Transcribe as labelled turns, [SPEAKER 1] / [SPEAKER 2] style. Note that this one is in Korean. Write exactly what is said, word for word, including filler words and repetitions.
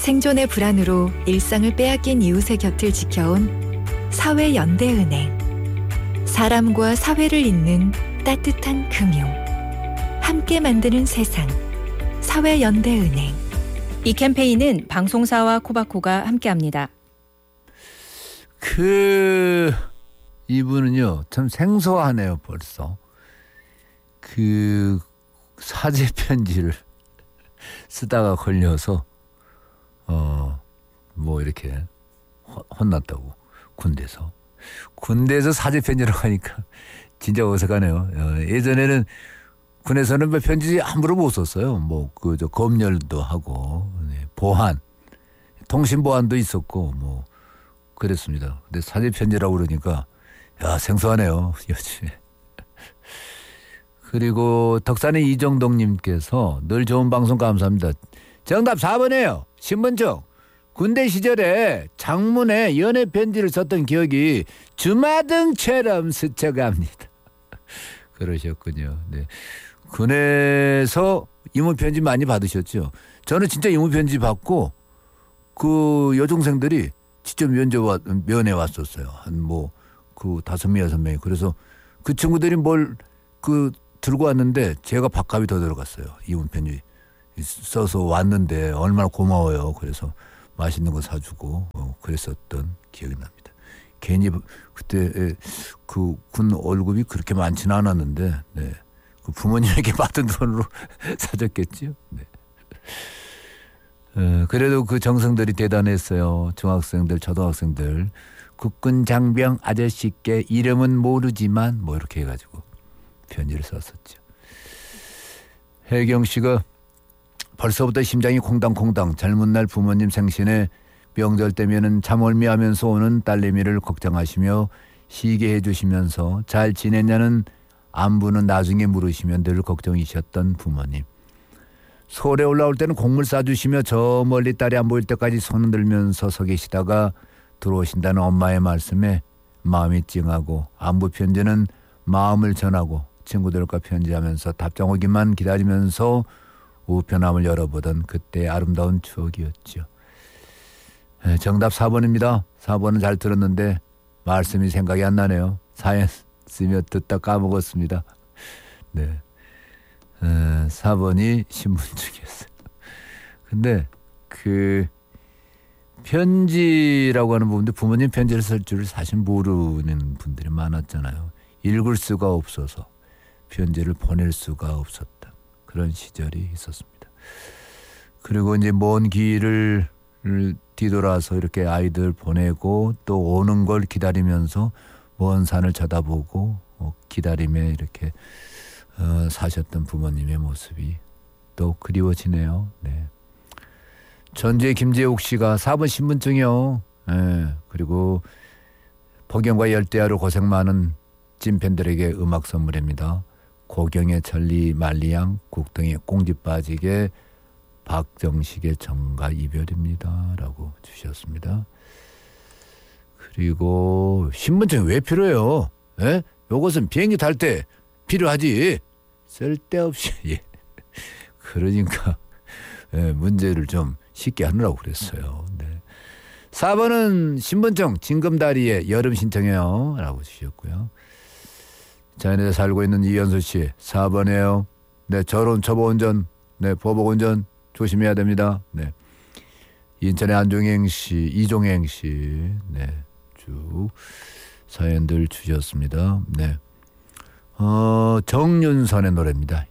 [SPEAKER 1] 생존의 불안으로 일상을 빼앗긴 이웃의 곁을 지켜온 사회연대은행. 사람과 사회를 잇는 따뜻한 금융. 함께 만드는 세상. 사회연대은행.
[SPEAKER 2] 이 캠페인은 방송사와 코바코가 함께합니다.
[SPEAKER 3] 그 이분은요 참 생소하네요. 벌써 그 사제 편지를 쓰다가 걸려서 어 뭐 이렇게 혼났다고. 군대에서 군대에서 사제 편지라고 하니까 진짜 어색하네요. 어, 예전에는 군에서는 뭐 편지 함부로 못 썼어요. 뭐 그 저 검열도 하고 네, 보안, 통신 보안도 있었고 뭐 그랬습니다. 근데 사제 편지라고 그러니까 야 생소하네요. 요즘에. 그리고 덕산의 이정동님께서 늘 좋은 방송 감사합니다. 정답 사 번이에요. 신분증. 군대 시절에 장문에 연애 편지를 썼던 기억이 주마등처럼 스쳐갑니다. 그러셨군요. 네. 군에서 이모 편지 많이 받으셨죠? 저는 진짜 이모 편지 받고 그 여중생들이 직접 면접 면회 왔었어요. 한 뭐 그 다섯 명 여섯 명이. 그래서 그 친구들이 뭘 그 들고 왔는데 제가 밥값이 더 들어갔어요. 이모 편지 써서 왔는데 얼마나 고마워요. 그래서 맛있는 거 사주고 어, 그랬었던 기억이 납니다. 괜히 그때 그 군 월급이 그렇게 많지는 않았는데 네. 그 부모님에게 받은 돈으로 사줬겠죠. 네. 어, 그래도 그 정성들이 대단했어요. 중학생들, 초등학생들. 국군 장병 아저씨께 이름은 모르지만 뭐 이렇게 해가지고 편지를 썼었죠. 혜경 씨가 벌써부터 심장이 콩당콩당. 젊은 날 부모님 생신에 명절 때면은 잠올미하면서 오는 딸내미를 걱정하시며 시게 해주시면서 잘 지냈냐는 안부는 나중에 물으시면 늘 걱정이셨던 부모님. 서울에 올라올 때는 곡물 싸주시며 저 멀리 딸이 안 보일 때까지 손 들면서 서 계시다가 들어오신다는 엄마의 말씀에 마음이 찡하고 안부 편지는 마음을 전하고 친구들과 편지하면서 답장 오기만 기다리면서 우편함을 열어보던 그때의 아름다운 추억이었죠. 정답 사 번입니다. 사 번은 잘 들었는데 말씀이 생각이 안 나네요. 사연 쓰며 듣다 까먹었습니다. 네, 어, 사 번이 신분증이었어요. 근데 그 편지라고 하는 부분도 부모님 편지를 쓸 줄을 사실 모르는 분들이 많았잖아요. 읽을 수가 없어서 편지를 보낼 수가 없었다. 그런 시절이 있었습니다. 그리고 이제 먼 길을 뒤돌아서 이렇게 아이들 보내고 또 오는 걸 기다리면서 먼 산을 쳐다보고 기다림에 이렇게 어, 사셨던 부모님의 모습이 또 그리워지네요. 네. 전주의 김재욱 씨가 사 번 신분증이요. 네. 그리고 폭염과 열대야로 고생 많은 찐팬들에게 음악 선물입니다. 고경의 천리 만리양, 국등의 꽁지 빠지게, 박정식의 정가 이별입니다. 라고 주셨습니다. 그리고 신분증이 왜 필요해요? 예? 요것은 비행기 탈 때 필요하지. 쓸데없이. 예. 그러니까 예, 문제를 좀 쉽게 하느라고 그랬어요. 네. 사 번은 신분증 징검다리에 여름 신청해요. 라고 주셨고요. 자연에 살고 있는 이현수 씨 사 번이에요. 네, 저론 초보 운전, 네, 보복 운전 조심해야 됩니다. 네. 인천의 안종행 씨, 이종행 씨, 네, 쭉 사연들 주셨습니다. 네. 어, 정윤선의 노래입니다.